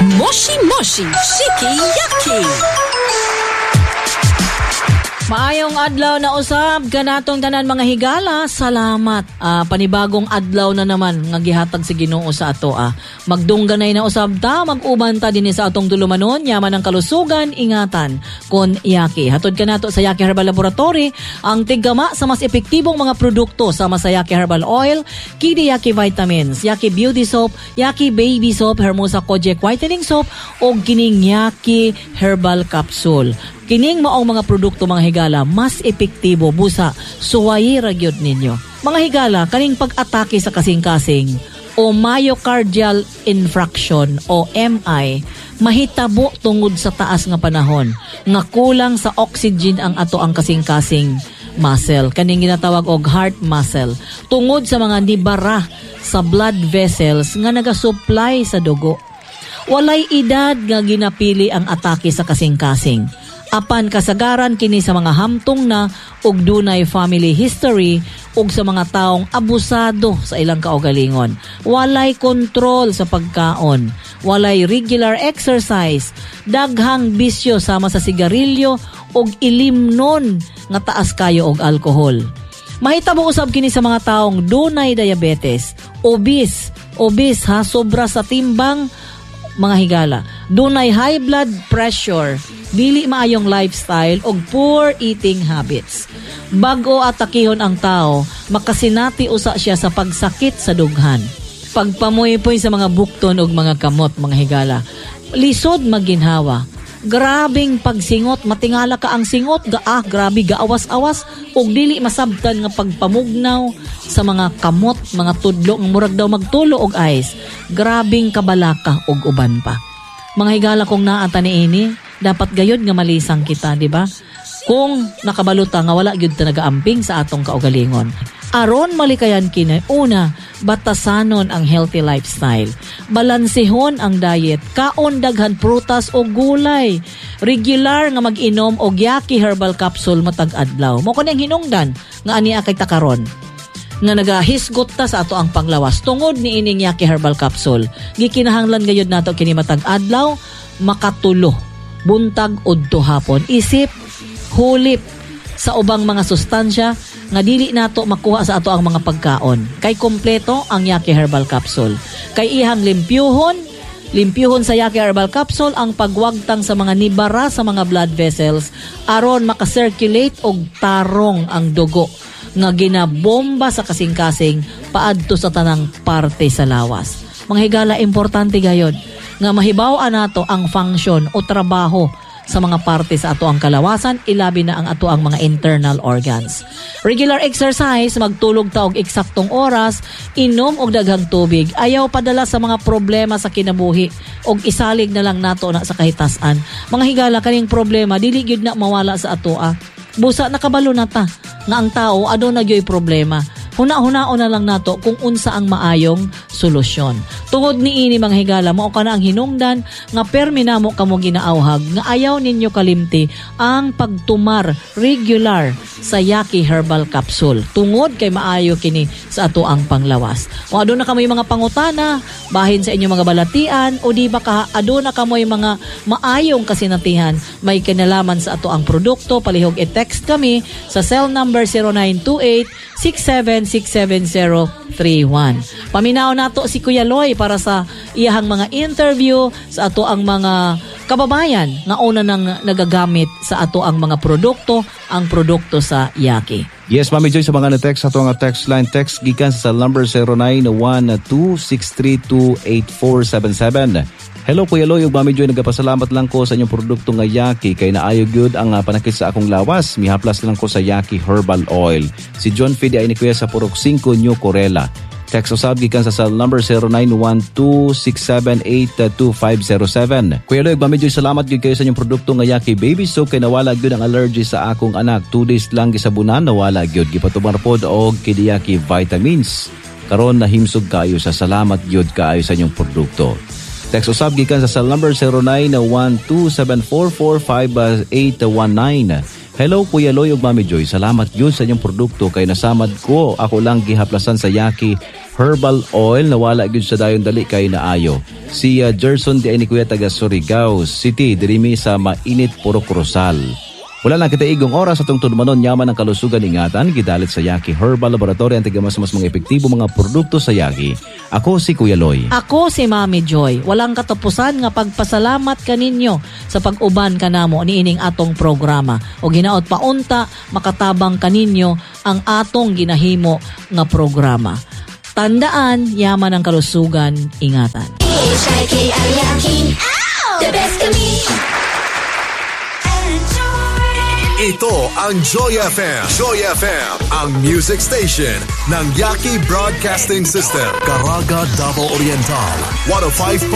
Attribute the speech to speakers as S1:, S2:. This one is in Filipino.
S1: Moshi Moshi Shiki Yaki.
S2: Maayong adlaw na usab kanatong tanan mga higala. Salamat. Panibagong adlaw na naman nga gihatag si Ginoo sa ato. Magdungganay na usab ta, mag-uban ta dinhi sa atong tulumanon, yaman ang kalusugan, ingatan kon Yaki. Hatod kanato sa Yaki Herbal Laboratory ang tiggama sa mas epektibong mga produkto sama sa Yaki Herbal Oil, Kidi Yaki Vitamins, Yaki Beauty Soap, Yaki Baby Soap, Hermosa Kojic Whitening Soap o kining Yaki Herbal Capsule. Kining maong mga produkto mga higala mas epektibo busa suwayi ragyod ninyo. Mga higala, kaning pag-atake sa kasing-kasing o myocardial infarction o MI, mahitabo tungod sa taas nga panahon nga kulang sa oxygen ang ato ang kasing-kasing muscle, kaning ginatawag og heart muscle, tungod sa mga nibara sa blood vessels nga nagasupply sa dugo. Walay edad nga ginapili ang atake sa kasing-kasing. Apan kasagaran kini sa mga hamtong na ug dunay family history ug sa mga taong abusado sa ilang kaugalingon. Walay kontrol sa pagkaon, walay regular exercise, daghang bisyo sama sa sigarilyo ug ilimnon nga taas kayo og alkohol. Mahitabo usab kini sa mga taong dunay diabetes, obese ha, sobra sa timbang mga higala, dunay high blood pressure, dili maayong lifestyle o poor eating habits. Bago atakihon ang tao, makasinati usa siya sa pagsakit sa dughan, pagpamuy-puy sa mga bukton o mga kamot mga higala, lisod maginhawa, grabing pagsingot, matingala ka ang singot, grabe gaawas-awas o dili masabtan nga pagpamugnaw sa mga kamot, mga tudlo ng murag daw magtulo og ice, grabing kabalaka og uban pa. Mga higala, kung naata niini, dapat gayod nga malisang kita, di ba? Kung nakabaluta nga wala gyud ta nagaamping sa atong kaugalingon. Aron malikayan kini, una, batasanon ang healthy lifestyle. Balansehon ang diet, kaon daghan prutas o gulay. Regular nga mag-inom og Yaki Herbal Capsule matag adlaw. Mo kun ang hinungdan nga ani kay takaron nga nagahisgot ta sa ato ang panglawas tungod ni ining Yaki Herbal Capsule. Gikinahanglan gayud nato kini matag adlaw makatulo buntag udto hapon. Isip hulip sa ubang mga sustansya nga dili nato makuha sa ato ang mga pagkaon. Kay kompleto ang Yaki Herbal Capsule. Kay ihang limpyuhon sa Yaki Herbal Capsule ang pagwagtang sa mga nibara sa mga blood vessels aron makasirculate og tarong ang dugo nga ginabomba sa kasing-kasing paadto sa tanang parte sa lawas. Mga higala, importante gayod nga mahibaw-an nato ang function o trabaho sa mga parte sa ato ang kalawasan, ilabi na ang ato ang mga internal organs. Regular exercise, magtulog ta og eksaktong oras, inom og daghang tubig, ayaw padala sa mga problema sa kinabuhi og isalig na lang nato na sa kahitasan. Mga higala, kaning problema dili gyud na mawala sa ato. Busa nakabalo na ta nga ang tao aduna gyoy problema. Huna-hunaon na lang nato kung unsa ang maayong solusyon. Tungod niini mga higala, mao kana ang hinungdan nga permi namo kamo ginaawhag nga ayaw ninyo kalimti ang pagtumar regular sa Yaki Herbal Capsule. Tungod kay maayo kini sa ato ang panglawas. O aduna kamoy mga pangutana bahin sa inyong mga balatian o di ba ka aduna kamoy mga maayong kasinatihan may kinalaman sa ato ang produkto, palihog i-text kami sa cell number 0928-67-67031. Paminaw nato si Kuya Loy para sa iyahang mga interview sa ato ang mga kababayan nga una nang nagagamit sa ato ang mga produkto, ang produkto sa Yaki.
S3: Yes, Mami Joy, sa mga na-text, ato ang text line, text gikan sa number 0912-632-8477. Hello Kuya Loy, ug Mami Joy, nagapasalamat lang ko sa inyong produkto nga Yaki kay naayo gyud ang panakit sa akong lawas. Mihaplas lang ko sa Yaki Herbal Oil. Si John Fidi ay ni Kuya sa Purok 5 New Corella. Text usab gikan sa cell number 0912-678-2507. Kuya Loy, Mami Joy, salamat gyud kayo sa inyong produkto nga Yaki Baby Soap kay nawala gyud ang allergy sa akong anak. 2 days lang gisabunan nawala gyud. Gipatubar pod og Kidi Yaki Vitamins. Karon nahimsog kayo sa salamat gyud kaayo sa inyong produkto. Text usab gikan sa cell number 0912-7445-819. Hello Kuya Loy ug Mami Joy, salamat gyud sa inyong produkto kay nasamad ko. Ako lang gihaplasan sa Yaki herbal oil na wala gyud sa dayon dali kay naayo. Si Gerson di ay ni Kuya taga Surigao City dirimi sa mainit Purok Rosal. Wala lang kita igong oras atong tudmanon yaman ang kalusugan ingatan gidalit sa Yaki Herbal Laboratory ang tigamas mas mga epektibo mga produkto sa Yaki. Ako si Kuya Loy.
S2: Ako si Mami Joy. Walang katapusan nga pagpasalamat kaninyo sa pag-uban kanamo niining atong programa. O ginaot paunta makatabang kaninyo ang atong ginahimo nga programa. Tandaan, yaman ang kalusugan ingatan.
S1: The best kami.
S4: Ito ang Joy FM. Joy FM, ang music station ng Yaki Broadcasting System. Caraga, Davao Oriental. 105.